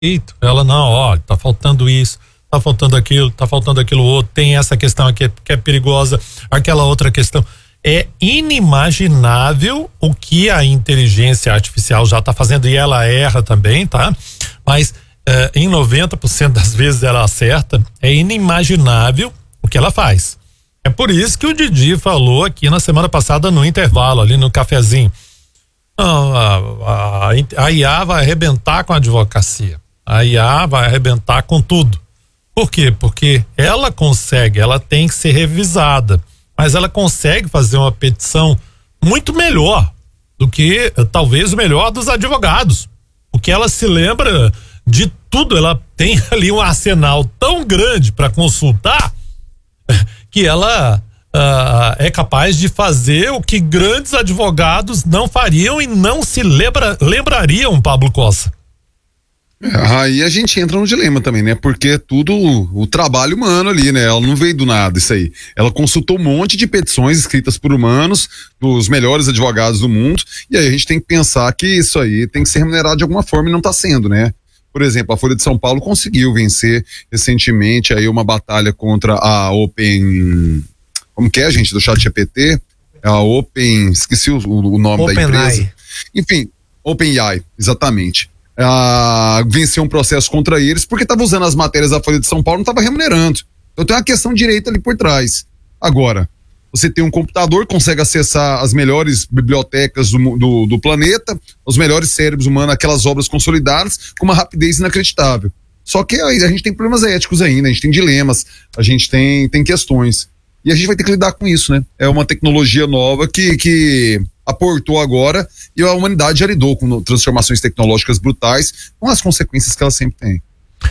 feito. Ela não, ó, tá faltando isso, tá faltando aquilo outro, tem essa questão aqui que é perigosa, aquela outra questão. É inimaginável o que a inteligência artificial já tá fazendo, e ela erra também, tá? Mas em 90% das vezes ela acerta. É inimaginável o que ela faz. É por isso que o Didi falou aqui na semana passada no intervalo, ali no cafezinho. A IA vai arrebentar com a advocacia. A IA vai arrebentar com tudo. Por quê? Porque ela consegue, ela tem que ser revisada, mas ela consegue fazer uma petição muito melhor do que talvez o melhor dos advogados. Porque ela se lembra de tudo, ela tem ali um arsenal tão grande para consultar que ela é capaz de fazer o que grandes advogados não fariam e não se lembrariam, Pablo Costa. Aí a gente entra no dilema também, né? Porque é tudo o trabalho humano ali, né? Ela não veio do nada, isso aí. Ela consultou um monte de petições escritas por humanos, dos melhores advogados do mundo, e aí a gente tem que pensar que isso aí tem que ser remunerado de alguma forma e não está sendo, né? Por exemplo, a Folha de São Paulo conseguiu vencer recentemente aí uma batalha contra a Open... Como que é, gente, do ChatGPT? A Open... Esqueci o nome da empresa. Enfim, OpenAI, exatamente. Venceu um processo contra eles porque estava usando as matérias da Folha de São Paulo, não estava remunerando. Então tem uma questão de direito ali por trás. Agora, você tem um computador, consegue acessar as melhores bibliotecas do planeta, os melhores cérebros humanos, aquelas obras consolidadas, com uma rapidez inacreditável. Só que aí a gente tem problemas éticos ainda, a gente tem dilemas, a gente tem questões. E a gente vai ter que lidar com isso, né? É uma tecnologia nova que aportou agora e a humanidade já lidou com transformações tecnológicas brutais, com as consequências que ela sempre tem.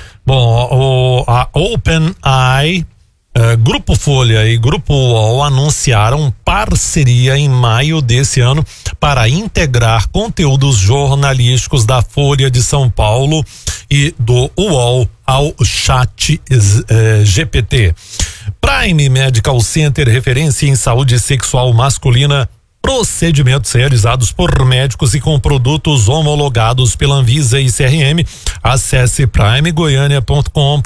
Bom, a OpenAI, Grupo Folha e Grupo UOL anunciaram parceria em maio desse ano para integrar conteúdos jornalísticos da Folha de São Paulo e do UOL ao ChatGPT. Prime Medical Center, referência em saúde sexual masculina, procedimentos realizados por médicos e com produtos homologados pela Anvisa e CRM. Acesse primegoiania.com.br.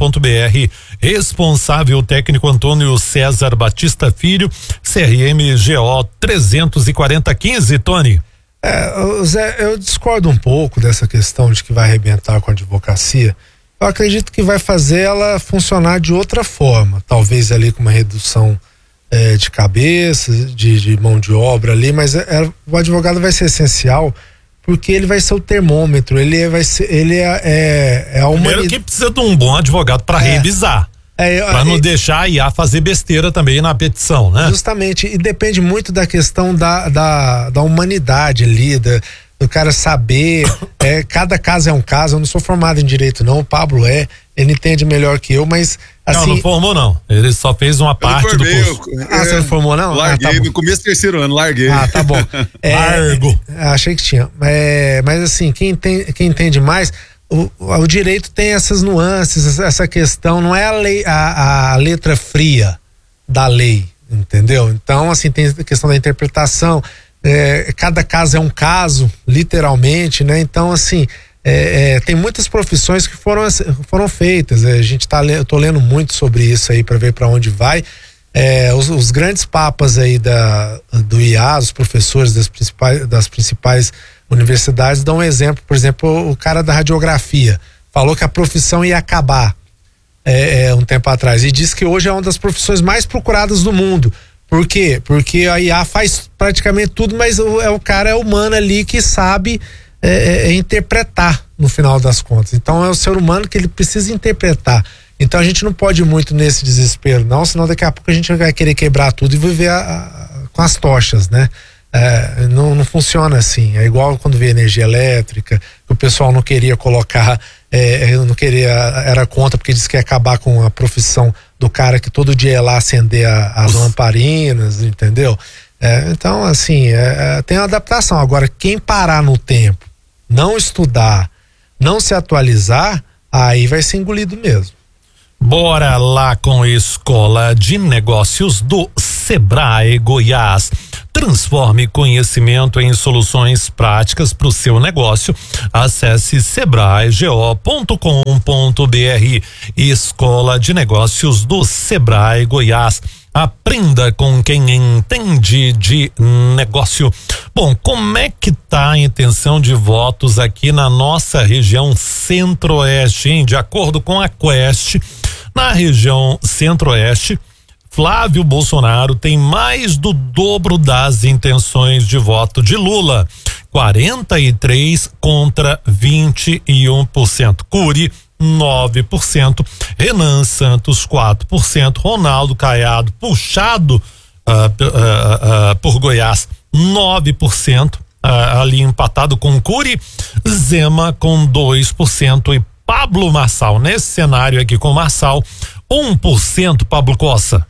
Responsável técnico Antônio César Batista Filho, CRM GO 34015, Tony. Zé, eu discordo um pouco dessa questão de que vai arrebentar com a advocacia. Eu acredito que vai fazer ela funcionar de outra forma, talvez ali com uma redução de cabeça, de mão de obra ali, mas o advogado vai ser essencial porque ele vai ser o termômetro, ele é a humanidade. Primeiro que precisa de um bom advogado para revisar, para não deixar a IA fazer besteira também na petição, né? Justamente, e depende muito da questão da humanidade ali, do cara saber, cada caso é um caso. Eu não sou formado em direito não, o Pablo ele entende melhor que eu, mas assim... Não formou não, ele só fez uma parte do curso. Você não formou não? Larguei, no começo do terceiro ano, larguei. Tá bom. Largo. Achei que tinha, mas assim, quem entende mais, o direito tem essas nuances, essa questão, não é a lei, a letra fria da lei, entendeu? Então, assim, tem a questão da interpretação, cada caso é um caso, literalmente, né? Então, assim, tem muitas profissões que foram feitas. Eu tô lendo muito sobre isso aí para ver para onde vai. Os grandes papas aí do IA, os professores das principais universidades dão um exemplo. Por exemplo, o cara da radiografia falou que a profissão ia acabar um tempo atrás e disse que hoje é uma das profissões mais procuradas do mundo. Por quê? Porque a IA faz praticamente tudo, mas o cara é humano ali que sabe interpretar no final das contas. Então é o ser humano que ele precisa interpretar. Então a gente não pode ir muito nesse desespero não, senão daqui a pouco a gente vai querer quebrar tudo e viver com as tochas, né? Não funciona assim. É igual quando veio energia elétrica, que o pessoal não queria colocar, era contra porque disse que ia acabar com a profissão do cara que todo dia ia lá acender as lamparinas, entendeu? Então, assim, tem uma adaptação. Agora, quem parar no tempo, não estudar, não se atualizar, aí vai ser engolido mesmo. Bora lá com a Escola de Negócios do Sebrae Goiás. Transforme conhecimento em soluções práticas para o seu negócio. Acesse sebraego.com.br. Escola de Negócios do Sebrae Goiás. Aprenda com quem entende de negócio. Bom, como é que tá a intenção de votos aqui na nossa região Centro-Oeste, hein? De acordo com a Quest, na região Centro-Oeste, Flávio Bolsonaro tem mais do dobro das intenções de voto de Lula, 43% contra 21%. Cury, 9%, Renan Santos, 4%, Ronaldo Caiado, puxado por Goiás, 9%, ali empatado com Cury, Zema com 2% e Pablo Marçal, nesse cenário aqui com Marçal, 1%, Pablo Cossa.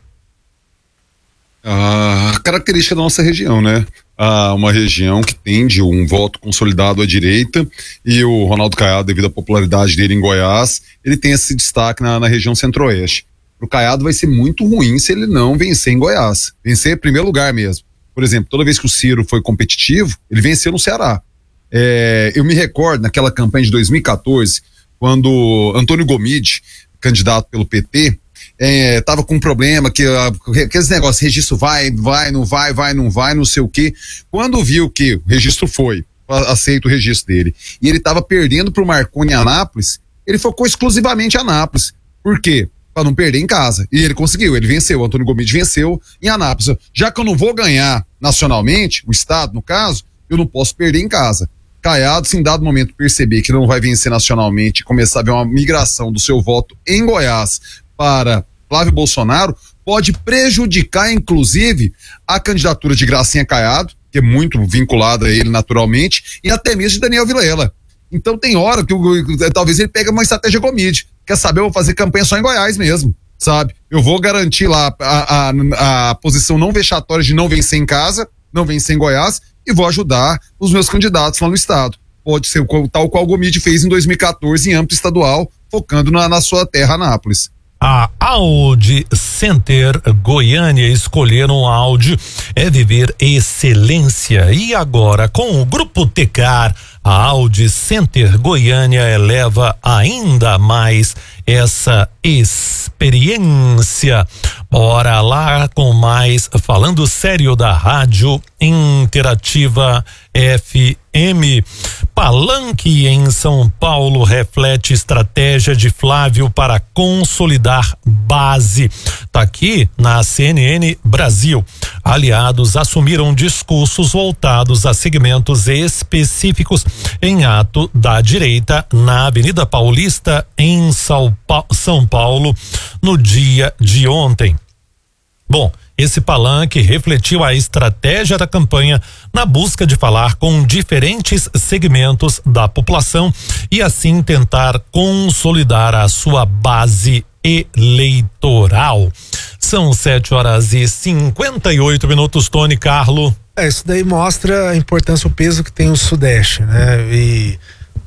A característica da nossa região, né? Uma região que tende um voto consolidado à direita, e o Ronaldo Caiado, devido à popularidade dele em Goiás, ele tem esse destaque na região Centro-Oeste. O Caiado vai ser muito ruim se ele não vencer em Goiás, vencer em primeiro lugar mesmo. Por exemplo, toda vez que o Ciro foi competitivo, ele venceu no Ceará. Eu me recordo naquela campanha de 2014, quando Antônio Gomide, candidato pelo PT, tava com um problema que aqueles negócios, registro vai, não vai, não sei o quê. Quando viu que o registro foi, aceita o registro dele, e ele tava perdendo pro Marconi em Anápolis, ele focou exclusivamente em Anápolis. Por quê? Para não perder em casa. E ele conseguiu, ele venceu, o Antônio Gomide venceu em Anápolis. Já que eu não vou ganhar nacionalmente, o estado no caso, eu não posso perder em casa. Caiado, se em dado momento perceber que não vai vencer nacionalmente e começar a ver uma migração do seu voto em Goiás para Flávio Bolsonaro, pode prejudicar, inclusive, a candidatura de Gracinha Caiado, que é muito vinculada a ele naturalmente, e até mesmo de Daniel Vilela. Então tem hora que talvez ele pegue uma estratégia Gomide. Quer saber, eu vou fazer campanha só em Goiás mesmo, sabe? Eu vou garantir lá a posição não vexatória de não vencer em casa, não vencer em Goiás, e vou ajudar os meus candidatos lá no estado. Pode ser tal qual o Gomide fez em 2014 em âmbito estadual, focando na sua terra, Anápolis. A Audi Center Goiânia, escolher um Audi é viver excelência. E agora, com o Grupo Tecar, a Audi Center Goiânia eleva ainda mais essa experiência. Bora lá com mais, falando sério, da Rádio Interativa FM. Palanque em São Paulo reflete estratégia de Flávio para consolidar base. Tá aqui na CNN Brasil. Aliados assumiram discursos voltados a segmentos específicos em ato da direita na Avenida Paulista, em São Paulo, no dia de ontem. Bom, esse palanque refletiu a estratégia da campanha na busca de falar com diferentes segmentos da população e assim tentar consolidar a sua base eleitoral. São 7h58, Tony Carlo. Isso daí mostra a importância, o peso que tem o Sudeste, né? E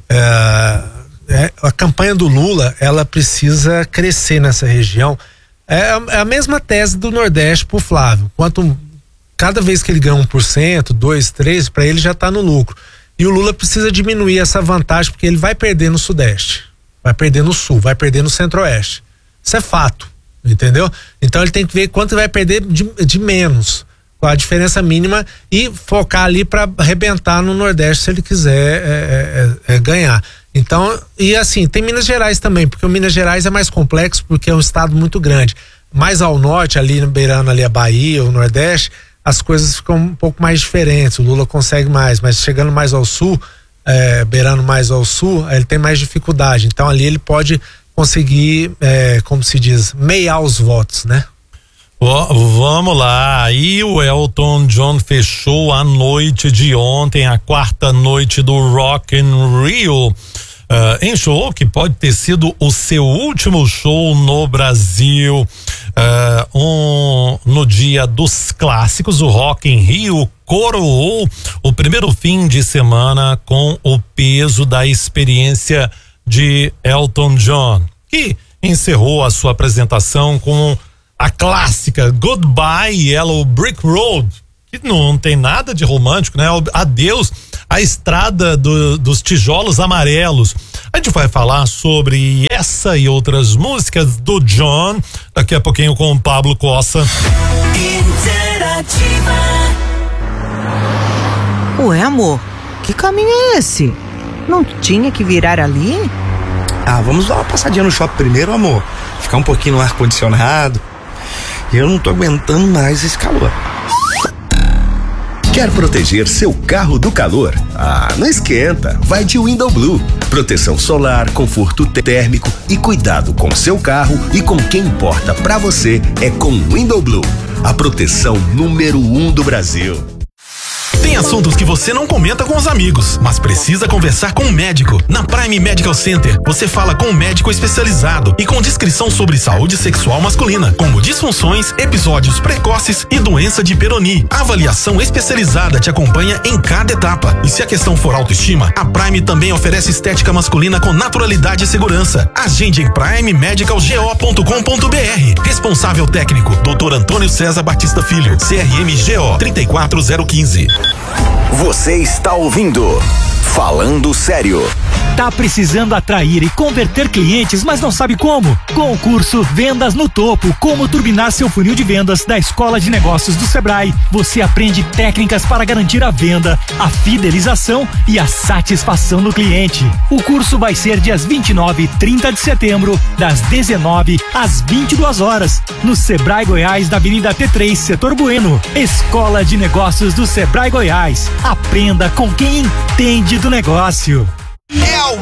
a campanha do Lula, ela precisa crescer nessa região. É a mesma tese do Nordeste pro Flávio. Cada vez que ele ganha 1%, 2%, 3%, para ele já tá no lucro. E o Lula precisa diminuir essa vantagem, porque ele vai perder no Sudeste, vai perder no Sul, vai perder no Centro-Oeste. Isso é fato, entendeu? Então ele tem que ver quanto vai perder de menos, com a diferença mínima, e focar ali para arrebentar no Nordeste se ele quiser ganhar. Então, e assim, tem Minas Gerais também, porque o Minas Gerais é mais complexo, porque é um estado muito grande. Mais ao norte, ali beirando ali a Bahia, o Nordeste, as coisas ficam um pouco mais diferentes, o Lula consegue mais, mas chegando mais ao sul, beirando mais ao sul, ele tem mais dificuldade. Então ali ele pode conseguir, como se diz, meiar os votos, né? Vamos lá, aí o Elton John fechou a noite de ontem, a quarta noite do Rock in Rio, em show que pode ter sido o seu último show no Brasil. No dia dos clássicos, o Rock in Rio coroou o primeiro fim de semana com o peso da experiência de Elton John, que encerrou a sua apresentação com a clássica Goodbye Yellow Brick Road, que não tem nada de romântico, né? Adeus, a estrada dos tijolos amarelos. A gente vai falar sobre essa e outras músicas do John daqui a pouquinho com o Pablo Cossa. Interativa. Ué, amor, que caminho é esse? Não tinha que virar ali? Ah, vamos dar uma passadinha no shopping primeiro, amor. Ficar um pouquinho no ar-condicionado. Eu não tô aguentando mais esse calor. Quer proteger seu carro do calor? Ah, não esquenta, vai de Window Blue. Proteção solar, conforto térmico e cuidado com seu carro e com quem importa pra você é com Window Blue, a proteção número 1 do Brasil. Tem assuntos que você não comenta com os amigos, mas precisa conversar com um médico. Na Prime Medical Center, você fala com um médico especializado e com descrição sobre saúde sexual masculina, como disfunções, episódios precoces e doença de Peyronie. A avaliação especializada te acompanha em cada etapa. E se a questão for autoestima, a Prime também oferece estética masculina com naturalidade e segurança. Agende em primemedicalgo.com.br. Responsável técnico, Dr. Antônio César Batista Filho, CRMGO 34015. Você está ouvindo Falando Sério. Tá precisando atrair e converter clientes, mas não sabe como? Com o curso Vendas no Topo, como turbinar seu funil de vendas da Escola de Negócios do Sebrae, você aprende técnicas para garantir a venda, a fidelização e a satisfação do cliente. O curso vai ser dias 29 e 30 de setembro, das 19 às 22 horas, no Sebrae Goiás, da Avenida T3, Setor Bueno. Escola de Negócios do Sebrae Goiás. Aprenda com quem entende do negócio.